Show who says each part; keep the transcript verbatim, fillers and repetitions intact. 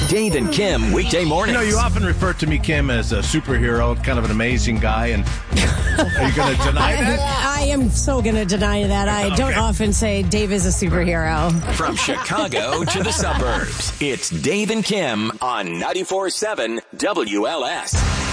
Speaker 1: Dave and Kim, weekday mornings.
Speaker 2: You know, you often refer to me, Kim, as a superhero, kind of an amazing guy, and are you going to deny that?
Speaker 3: I, I am so going to deny that. I
Speaker 2: Okay.
Speaker 3: don't often say Dave is a superhero.
Speaker 1: From Chicago to the suburbs, it's Dave and Kim on ninety-four point seven W L S.